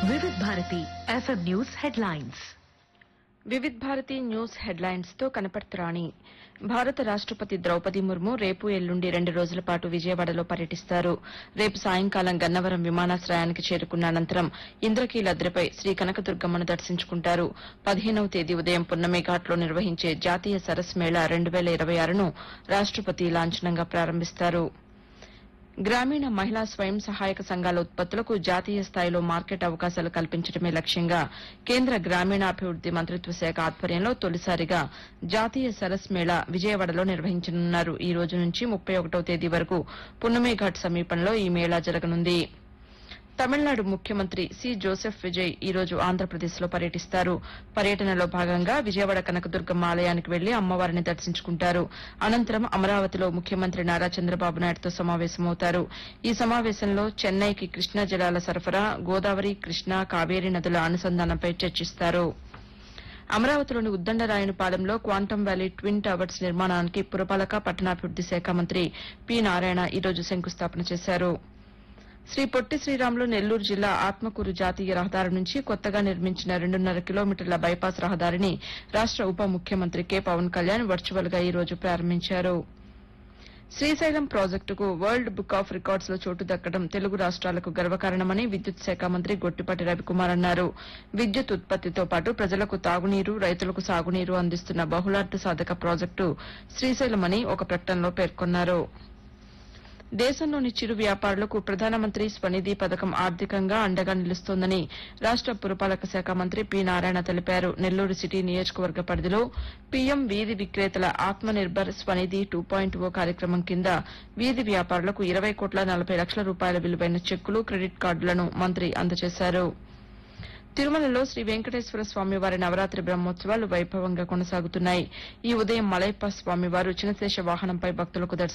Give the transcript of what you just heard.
వివిధ Bharati FM news headlines. Vividh Bharati news headlines తో కనపడుతురాణి. భారత రాష్టపతి ద్రౌపది ముర్ము రేపు ఎల్లుండి 2 రోజుల పాటు విజయవాడలో పర్యటిస్తారు. రేపు సాయంకాలం గన్నవరం విమానాశ్రయానికి చేరుకున్న అనంతరం ఇంద్రకీలాద్రిపై శ్రీ కనకదుర్గమ్మను దర్శించుకుంటారు. 15వ తేదీ ఉదయం పున్నమి ఘాట్లో నిర్వహించే జాతీయ సరస్ మేళా 2026ను రాష్టపతి లాంఛనంగా ప్రారంభిస్తారు. గ్రామీణ మహిళా స్వయం సహాయక సంఘాల ఉత్పత్తులకు జాతీయ స్థాయిలో మార్కెట్ అవకాశాలు కల్పించడమే లక్ష్యంగా కేంద్ర గ్రామీణాభివృద్ది మంత్రిత్వ శాఖ ఆధ్వర్యంలో తొలిసారిగా జాతీయ సరస్ మేళా విజయవాడలో నిర్వహించనున్నారు. ఈ రోజు నుంచి 31వ తేదీ వరకు పున్నమి ఘాట్ సమీపంలో ఈ మేళా జరగనుంది. తమిళనాడు ముఖ్యమంత్రి సి జోసెఫ్ విజయ్ ఈ రోజు ఆంధ్రప్రదేశ్లో పర్యటిస్తారు. పర్యటనలో భాగంగా విజయవాడ కనకదుర్గమ్మ ఆలయానికి వెళ్లి అమ్మవారిని దర్శించుకుంటారు. అనంతరం అమరావతిలో ముఖ్యమంత్రి నారా చంద్రబాబు నాయుడుతో సమావేశమవుతారు. ఈ సమావేశంలో చెన్నైకి కృష్ణా జలాల సరఫరా, గోదావరి, కృష్ణా, కావేరీ నదుల అనుసంధానంపై చర్చిస్తారు. అమరావతిలోని ఉద్దండరాయునిపాలెంలో క్వాంటమ్ వ్యాలీ ట్విన్ టవర్స్ నిర్మాణానికి పురపాలక పట్టణాభివృద్ది శాఖ మంత్రి పి నారాయణ ఈ రోజు శంకుస్థాపన చేశారు. శ్రీ పొట్టి శ్రీరాములు నెల్లూరు జిల్లా ఆత్మకూరు జాతీయ రహదారి నుంచి కొత్తగా నిర్మించిన 2.5 కిలోమీటర్ల బైపాస్ రహదారిని రాష్ట ఉప ముఖ్యమంత్రి కె పవన్ కళ్యాణ్ వర్చువల్ గా ఈ రోజు ప్రారంభించారు. శ్రీశైలం ప్రాజెక్టుకు వరల్డ్ బుక్ ఆఫ్ రికార్డ్స్ లో చోటు దక్కడం తెలుగు రాష్ట్రాలకు గర్వకారణమని విద్యుత్ శాఖ మంత్రి గొట్టిపాటి రవికుమార్ అన్నారు. విద్యుత్ ఉత్పత్తితో పాటు ప్రజలకు తాగునీరు, రైతులకు సాగునీరు అందిస్తున్న బహుళార్థ సాధక ప్రాజెక్టు శ్రీశైలమని ఒక ప్రకటనలో పేర్కొన్నారు. దేశంలోని చిరు వ్యాపారులకు ప్రధానమంత్రి స్వనిధి పథకం ఆర్థికంగా అండగా నిలుస్తోందని రాష్ట పురపాలక శాఖ మంత్రి పి నారాయణ తెలిపారు. నెల్లూరు సిటీ నియోజకవర్గ పరిధిలో పీఎం వీధి విక్రేతల ఆత్మనిర్భర్ స్వనిధి 2.0 కార్యక్రమం కింద వీధి వ్యాపారులకు 20,40,00,000 రూపాయల విలువైన చెక్కులు, క్రెడిట్ కార్డులను మంత్రి అందజేశారు. తిరుమలలో శ్రీ వెంకటేశ్వర స్వామివారి నవరాత్రి బ్రహ్మోత్సవాలు వైభవంగా కొనసాగుతున్నాయి. ఈ ఉదయం మలయప్ప స్వామివారు చినశేష వాహనంపై భక్తులకు